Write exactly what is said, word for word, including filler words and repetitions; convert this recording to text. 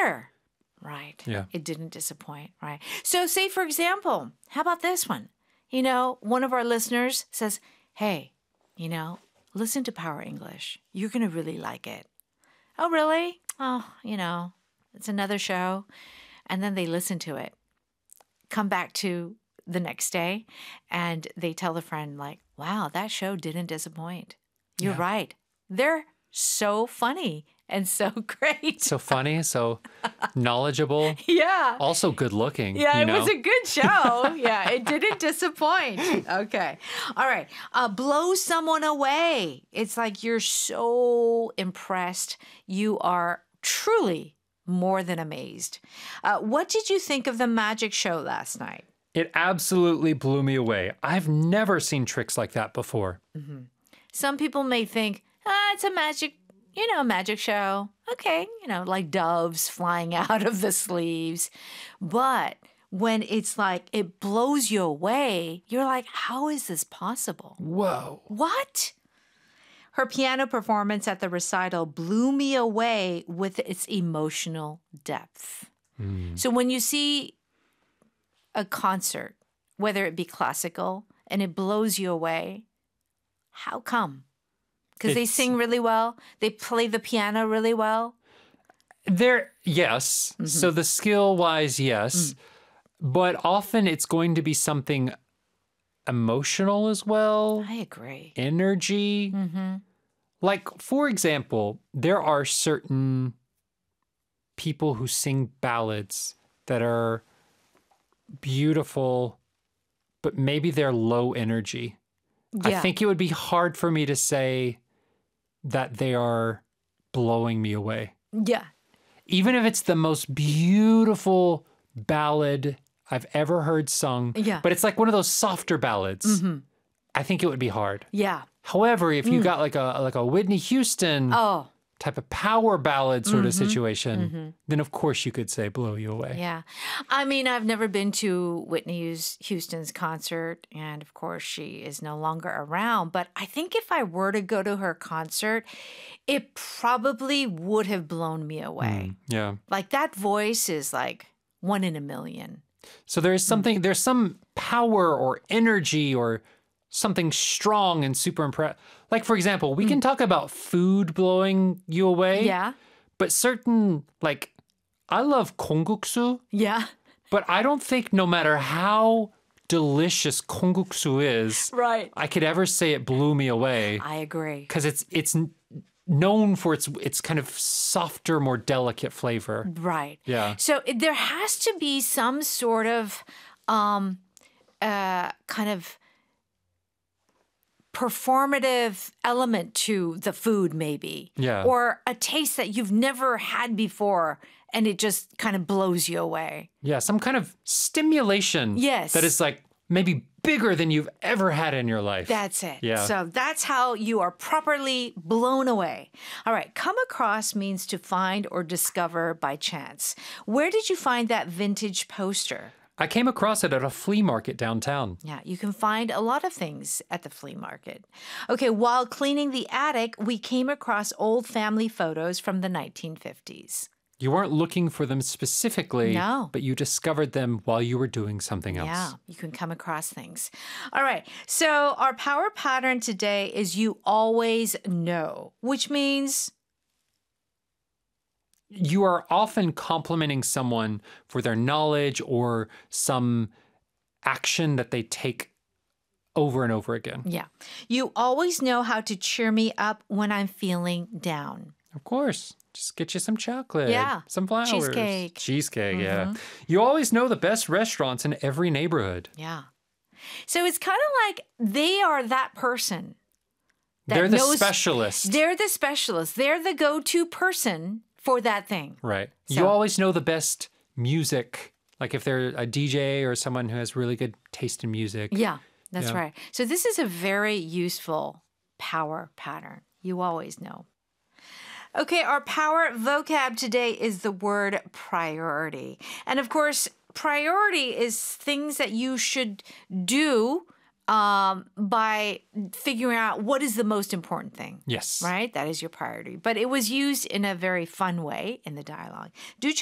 better. Right. Yeah. It didn't disappoint. Right. So say, for example, how about this one? You know, one of our listeners says, hey, you know, listen to Power English. You're going to really like it. Oh, really? Oh, you know, it's another show. And then they listen to it, come back to the next day, and they tell the friend, like, wow, that show didn't disappoint. You're Yeah. right. They're so funny and so great. So funny, so knowledgeable, Yeah. also good looking. Yeah, you it know? was a good show. Yeah, it didn't disappoint. Okay. All right. Uh, blow someone away. It's like you're so impressed. You are truly more than amazed. Uh, what did you think of the magic show last night? It absolutely blew me away. I've never seen tricks like that before. Some people may think, ah, it's a magic, you know, magic show. Okay, you know, like doves flying out of the sleeves. But when it's like it blows you away, you're like, how is this possible? Whoa. What? Her piano performance at the recital blew me away with its emotional depth. So when you see a concert, whether it be classical, and it blows you away, how come? Because they It's- sing really well, they play the piano really well. There, yes. So the skill wise, yes. But often it's going to be something emotional as well, I agree. energy. Like, for example, there are certain people who sing ballads that are beautiful, but maybe they're low energy. I Yeah. think it would be hard for me to say that they are blowing me away. Yeah. Even if it's the most beautiful ballad I've ever heard sung, Yeah. but it's like one of those softer ballads, I think it would be hard. Yeah. However, if you got like a like a Whitney Houston Oh, type of power ballad sort of situation, then of course you could say blow you away. yeah. I mean, I've never been to Whitney Hous- Houston's concert, and of course, she is no longer around. But I think if I were to go to her concert, it probably would have blown me away. Yeah. Like that voice is like one in a million. So there is something, there's some power or energy or something strong and super impressive. Like, for example, we can talk about food blowing you away. Yeah. But certain, like, I love kongguksu, Yeah. but I don't think no matter how delicious kongguksu is, Right. I could ever say it blew me away. I agree. Because it's it's n- known for its its kind of softer, more delicate flavor. Right. Yeah. So it- there has to be some sort of um, uh, kind of performative element to the food, maybe. Yeah. Or a taste that you've never had before and it just kind of blows you away. Yeah, some kind of stimulation. Yes. That is like maybe bigger than you've ever had in your life. That's it. Yeah. So that's how you are properly blown away. All right. Come across means to find or discover by chance. Where did you find that vintage poster? I came across it at a flea market downtown. Yeah, you can find a lot of things at the flea market. Okay, while cleaning the attic, we came across old family photos from the nineteen fifties. You weren't looking for them specifically, No. but you discovered them while you were doing something else. Yeah, you can come across things. All right, so our power pattern today is you always know, which means You are often complimenting someone for their knowledge or some action that they take over and over again. yeah, you always know how to cheer me up when I'm feeling down. Of course. Just get you some chocolate. Yeah. Some flowers. Cheesecake. Cheesecake, yeah. You always know the best restaurants in every neighborhood. Yeah. So it's kind of like they are that person. that They're the knows- specialist. They're the specialist. They're the go-to person for that thing. Right. So- You always know the best music. Like if they're a D J or someone who has really good taste in music. Yeah, that's Yeah. right. So this is a very useful power pattern. You always know. Okay, our power vocab today is the word priority. And of course, priority is things that you should do um, by figuring out what is the most important thing. Yes. Right? That is your priority. But it was used in a very fun way in the dialogue. Do